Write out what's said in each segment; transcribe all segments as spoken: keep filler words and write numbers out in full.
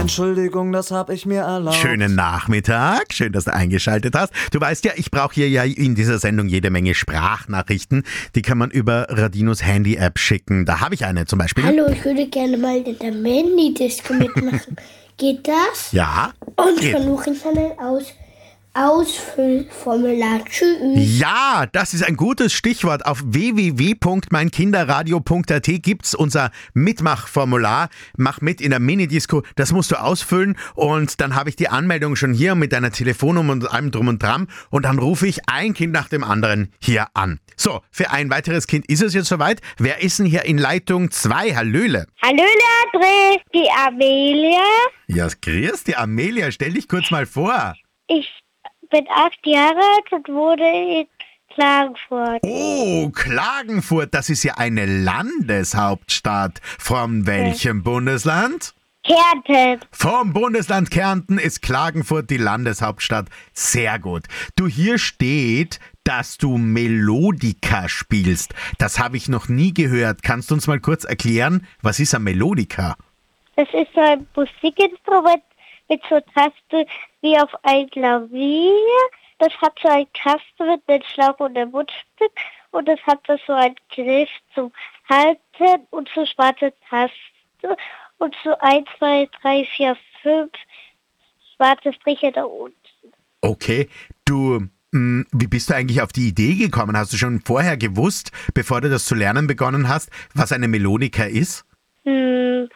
Entschuldigung, das hab ich mir erlaubt. Schönen Nachmittag, schön, dass du eingeschaltet hast. Du weißt ja, ich brauche hier ja in dieser Sendung jede Menge Sprachnachrichten. Die kann man über Radinos Handy-App schicken. Da habe ich eine zum Beispiel. Hallo, ich würde gerne mal in der Mandy-Disco mitmachen. Geht das? Ja. Und geht. versuche ich dann ein Aus Ausfüllformular. Tschüss. Ja, das ist ein gutes Stichwort. Auf w w w punkt mein kinderradio punkt a t gibt's unser Mitmachformular. Mach mit in der Minidisco. Das musst du ausfüllen und dann habe ich die Anmeldung schon hier mit deiner Telefonnummer und allem drum und dran und dann rufe ich ein Kind nach dem anderen hier an. So, für ein weiteres Kind ist es jetzt soweit. Wer ist denn hier in Leitung zwei? Hallöle. Hallöle, André, die Amelia. Ja, grüß die Amelia. Stell dich kurz mal vor. Ich bin acht Jahre alt und wohne in Klagenfurt. Oh, Klagenfurt, das ist ja eine Landeshauptstadt. Von welchem Bundesland? Kärnten. Vom Bundesland Kärnten ist Klagenfurt die Landeshauptstadt. Sehr gut. Du, hier steht, dass du Melodika spielst. Das habe ich noch nie gehört. Kannst du uns mal kurz erklären, was ist ein Melodika? Das ist so ein Musikinstrument mit so Tasten wie auf ein Klavier. Das hat so einen Kasten mit einem Schlauch und einem Mundstück und das hat das so einen Griff zum Halten und so schwarze Tasten und so eins, zwei, drei, vier, fünf schwarze Striche da unten. Okay, du, mh, wie bist du eigentlich auf die Idee gekommen? Hast du schon vorher gewusst, bevor du das zu lernen begonnen hast, was eine Melodika ist? Hm.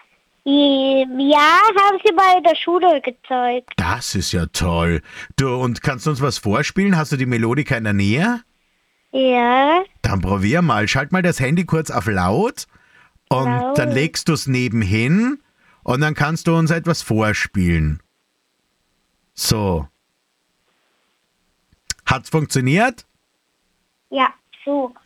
Ja, haben sie mal in der Schule gezeigt. Das ist ja toll. Du, und kannst du uns was vorspielen? Hast du die Melodika in der Nähe? Ja. Dann probier mal. Schalt mal das Handy kurz auf laut und Laut. dann legst du es nebenhin und dann kannst du uns etwas vorspielen. So. Hat's funktioniert? Ja, so.